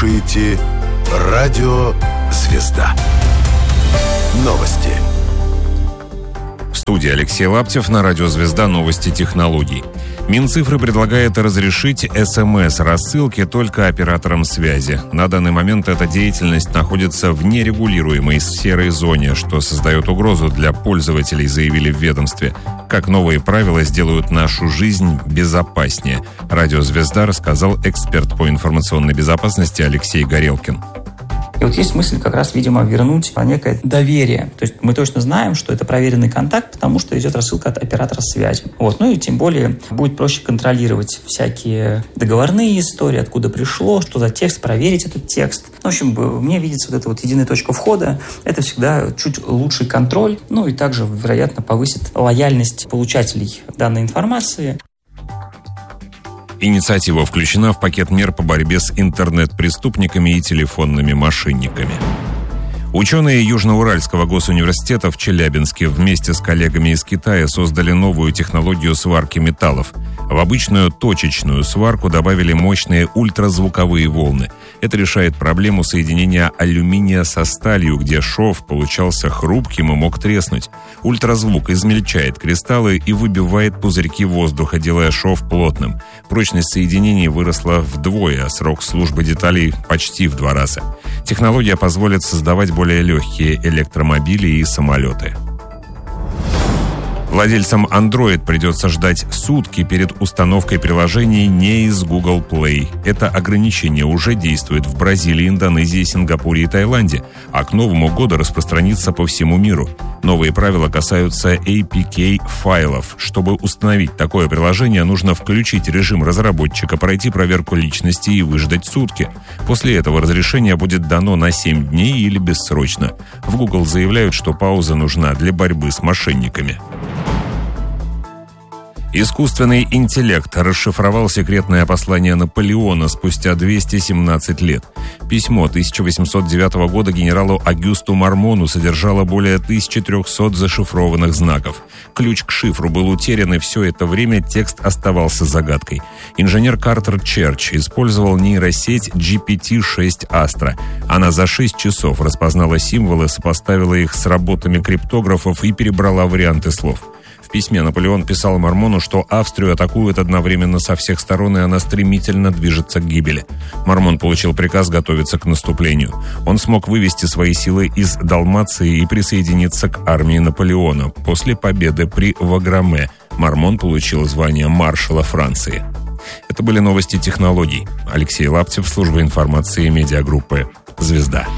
слушаете «Радио Звезда». Новости. В студии Алексей Лаптев, на «Радио Звезда» новости технологий. Минцифры предлагает разрешить СМС-рассылки только операторам связи. На данный момент эта деятельность находится в нерегулируемой серой зоне, что создает угрозу для пользователей, заявили в ведомстве. Как новые правила сделают нашу жизнь безопаснее. «Радио Звезда» рассказал эксперт по информационной безопасности Алексей Горелкин. И вот есть мысль как раз, видимо, вернуть некое доверие. То есть мы точно знаем, что это проверенный контакт, потому что идет рассылка от оператора связи. Ну и тем более будет проще контролировать всякие договорные истории, откуда пришло, что за текст, проверить этот текст. В общем, мне видится вот эта вот единая точка входа. Это всегда чуть лучший контроль. И также, вероятно, повысит лояльность получателей данной информации. Инициатива включена в пакет мер по борьбе с интернет-преступниками и телефонными мошенниками. Ученые Южноуральского госуниверситета в Челябинске вместе с коллегами из Китая создали новую технологию сварки металлов. В обычную точечную сварку добавили мощные ультразвуковые волны. Это решает проблему соединения алюминия со сталью, где шов получался хрупким и мог треснуть. Ультразвук измельчает кристаллы и выбивает пузырьки воздуха, делая шов плотным. Прочность соединений выросла вдвое, а срок службы деталей почти в 2 раза. Технология позволит создавать более легкие электромобили и самолеты. Владельцам Android придется ждать сутки перед установкой приложений не из Google Play. Это ограничение уже действует в Бразилии, Индонезии, Сингапуре и Таиланде, а к Новому году распространится по всему миру. Новые правила касаются APK-файлов. Чтобы установить такое приложение, нужно включить режим разработчика, пройти проверку личности и выждать сутки. После этого разрешение будет дано на 7 дней или бессрочно. В Google заявляют, что пауза нужна для борьбы с мошенниками. Искусственный интеллект расшифровал секретное послание Наполеона спустя 217 лет. Письмо 1809 года генералу Агюсту Мармону содержало более 1300 зашифрованных знаков. Ключ к шифру был утерян, и все это время текст оставался загадкой. Инженер Картер Черч использовал нейросеть GPT-6 Astra. Она за 6 часов распознала символы, сопоставила их с работами криптографов и перебрала варианты слов. В письме Наполеон писал Мармону, что Австрию атакуют одновременно со всех сторон, и она стремительно движется к гибели. Мармон получил приказ готовиться к наступлению. Он смог вывести свои силы из Далмации и присоединиться к армии Наполеона. После победы при Ваграме Мармон получил звание маршала Франции. Это были новости технологий. Алексей Лаптев, служба информации медиагруппы «Звезда».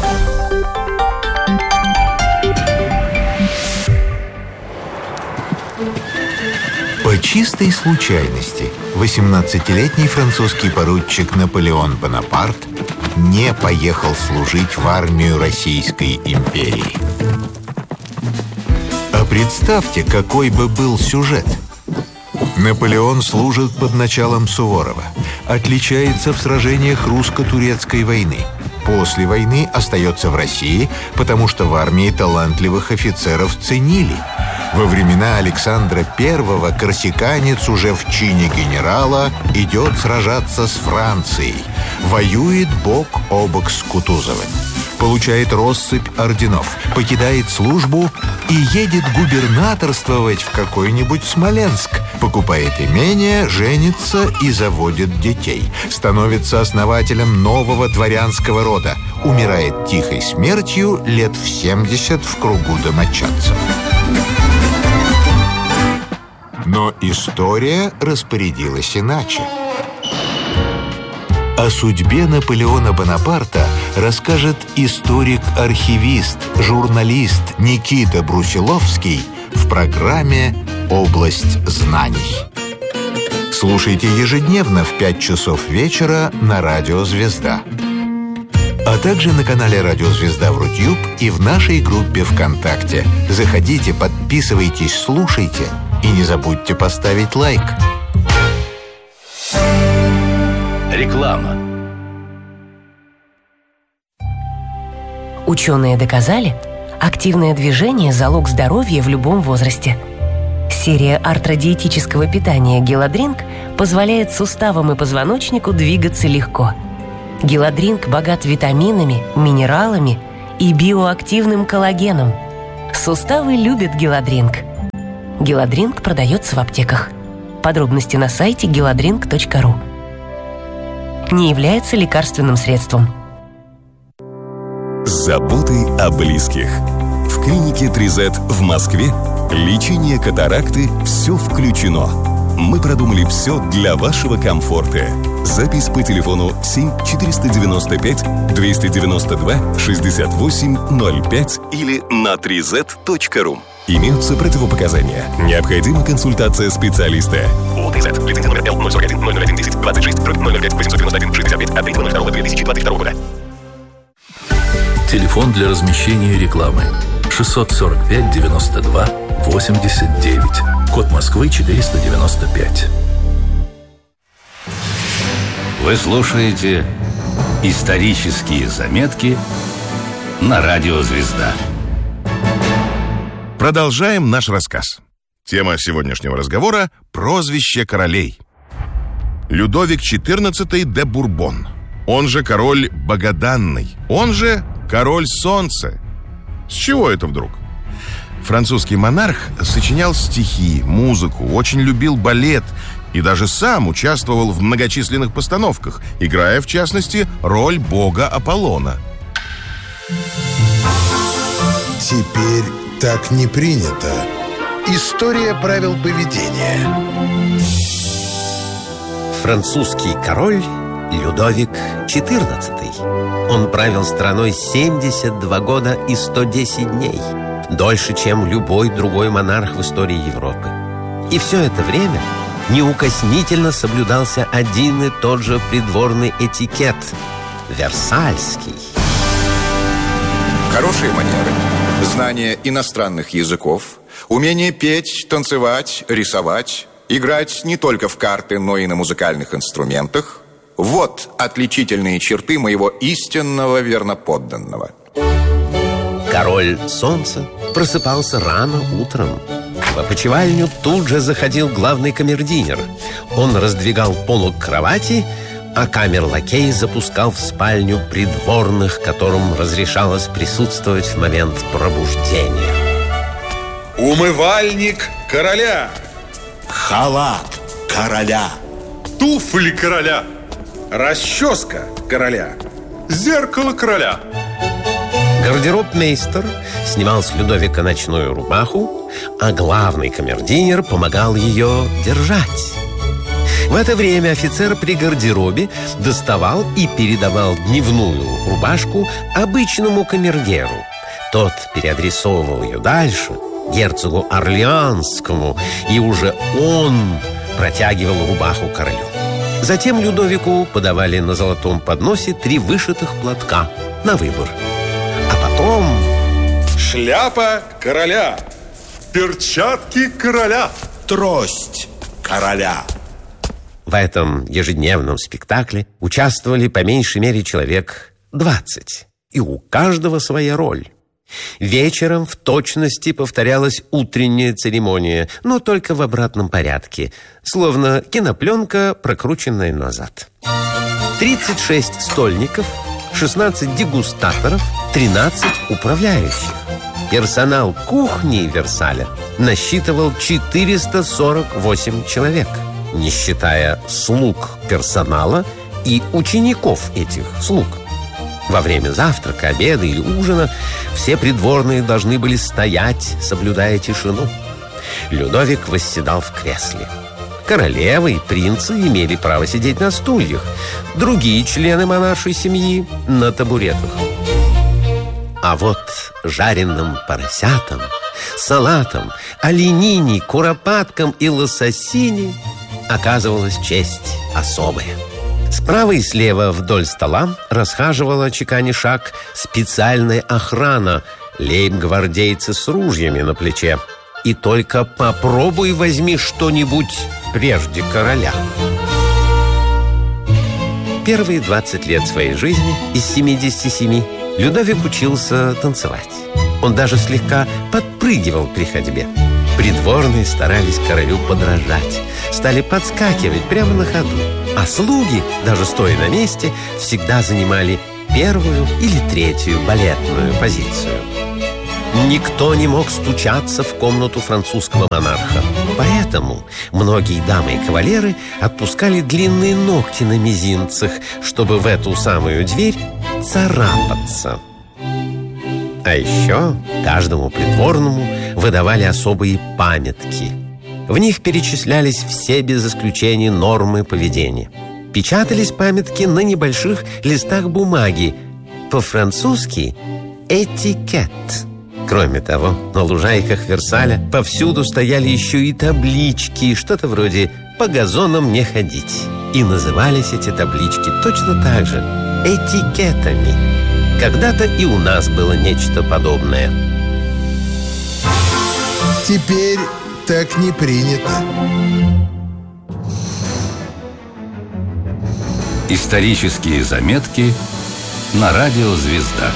По чистой случайности 18-летний французский поручик Наполеон Бонапарт не поехал служить в армию Российской империи. А представьте, какой бы был сюжет. Наполеон служит под началом Суворова, отличается в сражениях русско-турецкой войны. После войны остается в России, потому что в армии талантливых офицеров ценили. Во времена Александра I корсиканец уже в чине генерала идет сражаться с Францией. Воюет бок о бок с Кутузовым. Получает россыпь орденов, покидает службу и едет губернаторствовать в какой-нибудь Смоленск. Покупает имение, женится и заводит детей. Становится основателем нового дворянского рода. Умирает тихой смертью лет в 70 в кругу домочадцев. Но история распорядилась иначе. О судьбе Наполеона Бонапарта расскажет историк-архивист, журналист Никита Брусиловский в программе «Область знаний». Слушайте ежедневно в 5 часов вечера на «Радио Звезда». А также на канале «Радио Звезда» в Рутюб и в нашей группе ВКонтакте. Заходите, подписывайтесь, слушайте и не забудьте поставить лайк. Реклама. Ученые доказали, активное движение – залог здоровья в любом возрасте. Серия артродиетического питания «Геладринк» позволяет суставам и позвоночнику двигаться легко. Геладринк богат витаминами, минералами и биоактивным коллагеном. Суставы любят Геладринк. Геладринк продается в аптеках. Подробности на сайте geladrink.ru. Не является лекарственным средством. Заботы о близких. В клинике 3Z в Москве лечение катаракты «Все включено». Мы продумали все для вашего комфорта. Запись по телефону 7-495-292-68-05 или на 3z.ru. Имеются противопоказания. Необходима консультация специалиста. ОТЗ. Лицензия номер L041-001-10-26-005-891-65 от 3.02.2022 года. Телефон для размещения рекламы 645-92-89. Код Москвы 495. Вы слушаете «Исторические заметки» на радио «Звезда». Продолжаем наш рассказ. Тема сегодняшнего разговора – прозвище королей. Людовик XIV де Бурбон, он же король Богоданный, он же король Солнца. С чего это вдруг? Французский монарх сочинял стихи, музыку, очень любил балет и даже сам участвовал в многочисленных постановках, играя, в частности, роль бога Аполлона. Теперь так не принято. История правил поведения. Французский король Людовик XIV. Он правил страной 72 года и 110 дней. Дольше, чем любой другой монарх в истории Европы. И все это время неукоснительно соблюдался один и тот же придворный этикет – Версальский. Хорошие манеры, знание иностранных языков, умение петь, танцевать, рисовать, играть не только в карты, но и на музыкальных инструментах – вот отличительные черты моего истинного верноподданного. Король Солнца просыпался рано утром. В опочивальню тут же заходил главный камердинер. Он раздвигал полог кровати, а камер-лакей запускал в спальню придворных, которым разрешалось присутствовать в момент пробуждения. Умывальник короля, халат короля, туфли короля, расческа короля, зеркало короля. Гардеробмейстер снимал с Людовика ночную рубаху, а главный камердинер помогал ее держать. В это время офицер при гардеробе доставал и передавал дневную рубашку обычному камергеру. Тот переадресовывал ее дальше, герцогу Орлеанскому, и уже он протягивал рубаху королю. Затем Людовику подавали на золотом подносе 3 вышитых платка на выбор. А потом... шляпа короля, перчатки короля, трость короля. В этом ежедневном спектакле участвовали по меньшей мере человек 20. И у каждого своя роль. Вечером в точности повторялась утренняя церемония, но только в обратном порядке, словно кинопленка, прокрученная назад. 36 стольников, 16 дегустаторов, 13 управляющих. Персонал кухни Версаля насчитывал 448 человек, не считая слуг персонала и учеников этих слуг. Во время завтрака, обеда или ужина все придворные должны были стоять, соблюдая тишину. Людовик восседал в кресле. Королева и принцы имели право сидеть на стульях, другие члены монаршей семьи – на табуретах. А вот жареным поросятам, салатам, оленине, куропаткам и лососине оказывалась честь особая. Справа и слева вдоль стола расхаживала, чеканя шаг, специальная охрана, лейб-гвардейцы с ружьями на плече. И только попробуй возьми что-нибудь прежде короля. Первые 20 лет своей жизни из 77 Людовик учился танцевать. Он даже слегка подпрыгивал при ходьбе. Придворные старались королю подражать, стали подскакивать прямо на ходу. А слуги, даже стоя на месте, всегда занимали первую или третью балетную позицию. Никто не мог стучаться в комнату французского монарха. Поэтому многие дамы и кавалеры отпускали длинные ногти на мизинцах, чтобы в эту самую дверь царапаться. А еще каждому придворному выдавали особые памятки. В них перечислялись все без исключения нормы поведения. Печатались памятки на небольших листах бумаги. По-французски «этикет». Кроме того, на лужайках Версаля повсюду стояли еще и таблички, что-то вроде «по газонам не ходить». И назывались эти таблички точно так же – этикетами. Когда-то и у нас было нечто подобное. Теперь так не принято. Исторические заметки на радио «Звезда».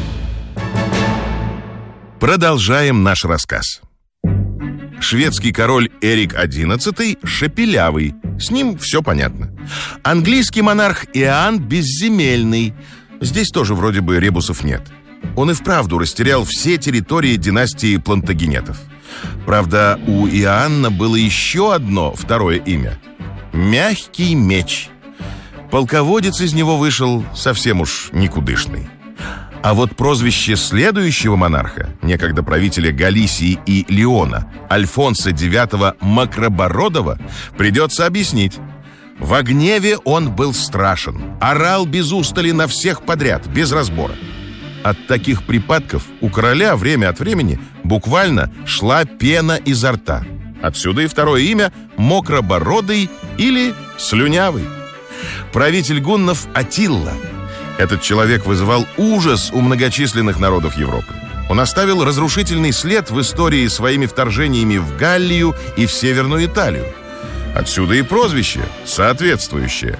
Продолжаем наш рассказ. Шведский король Эрик XI шепелявый, с ним все понятно. Английский монарх Иоанн безземельный. Здесь тоже вроде бы ребусов нет. Он и вправду растерял все территории династии Плантагенетов. Правда, у Иоанна было еще одно второе имя – Мягкий меч. Полководец из него вышел совсем уж никудышный. А вот прозвище следующего монарха, некогда правителя Галисии и Леона, Альфонса IX Макробородова, придется объяснить. Во гневе он был страшен, орал без устали на всех подряд, без разбора. От таких припадков у короля время от времени буквально шла пена изо рта. Отсюда и второе имя Мокробородый или Слюнявый. Правитель гуннов Аттила. Этот человек вызывал ужас у многочисленных народов Европы. Он оставил разрушительный след в истории своими вторжениями в Галлию и в Северную Италию. Отсюда и прозвище соответствующее.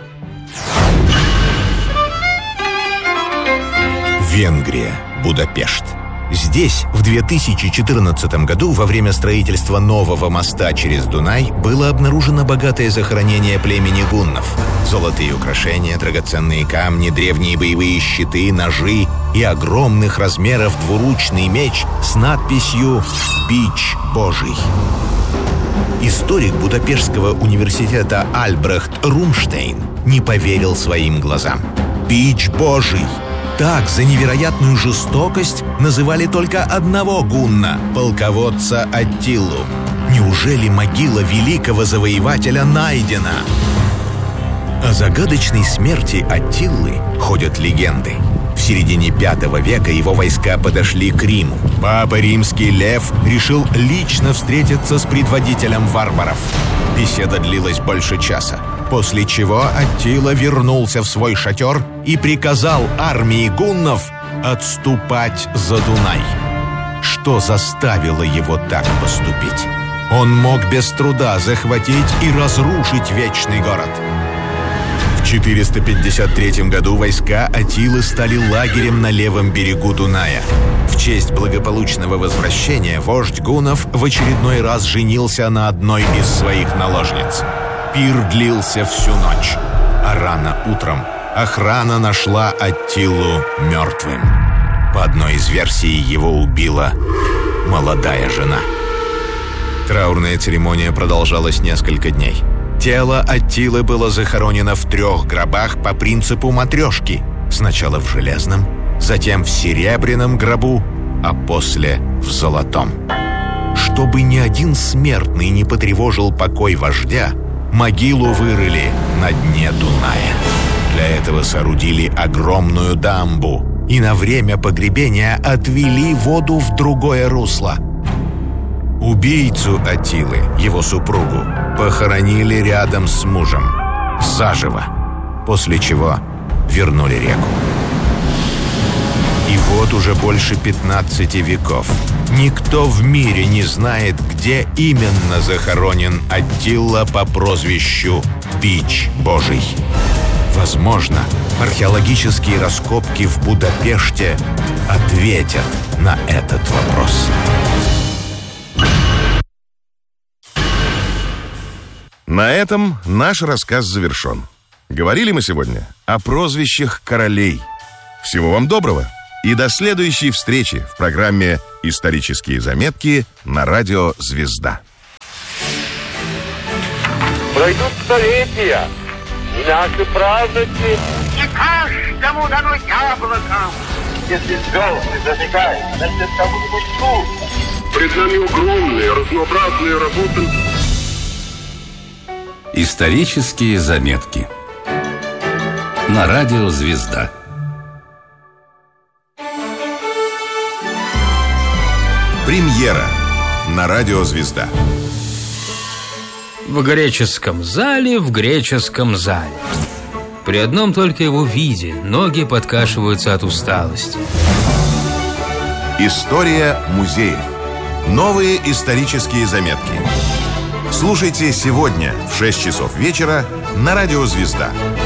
Венгрия, Будапешт. Здесь в 2014 году во время строительства нового моста через Дунай было обнаружено богатое захоронение племени гуннов. Золотые украшения, драгоценные камни, древние боевые щиты, ножи и огромных размеров двуручный меч с надписью «Бич Божий». Историк Будапештского университета Альбрехт Румштейн не поверил своим глазам. «Бич Божий». Так за невероятную жестокость называли только одного гунна, полководца Аттилу. Неужели могила великого завоевателя найдена? О загадочной смерти Аттилы ходят легенды. В середине V века его войска подошли к Риму. Папа Римский Лев решил лично встретиться с предводителем варваров. Беседа длилась больше часа, после чего Аттила вернулся в свой шатер и приказал армии гуннов отступать за Дунай. Что заставило его так поступить? Он мог без труда захватить и разрушить вечный город. В 453 году войска Аттилы стали лагерем на левом берегу Дуная. В честь благополучного возвращения вождь гуннов в очередной раз женился на одной из своих наложниц. Пир длился всю ночь, а рано утром охрана нашла Аттилу мертвым. По одной из версий, его убила молодая жена. Траурная церемония продолжалась несколько дней. Тело Аттилы было захоронено в 3 гробах по принципу матрешки. Сначала в железном, затем в серебряном гробу, а после в золотом. Чтобы ни один смертный не потревожил покой вождя, могилу вырыли на дне Дуная. Для этого соорудили огромную дамбу и на время погребения отвели воду в другое русло. Убийцу Аттилы, его супругу, похоронили рядом с мужем, заживо, после чего вернули реку. И вот уже больше 15 веков никто в мире не знает, где именно захоронен Аттила по прозвищу Бич Божий. Возможно, археологические раскопки в Будапеште ответят на этот вопрос. На этом наш рассказ завершен. Говорили мы сегодня о прозвищах королей. Всего вам доброго и до следующей встречи в программе «Исторические заметки» на радио «Звезда». Пройдут столетия, и наши праздники не каждому дано яблоком. Если звезды зажигают, значит, кому-нибудь тут. Пред нами огромные, разнообразные работы. Исторические заметки на радио «Звезда». Премьера на радио «Звезда». В греческом зале, При одном только его виде ноги подкашиваются от усталости. История музеев. Новые исторические заметки. Слушайте сегодня в 6 часов вечера на радио «Звезда».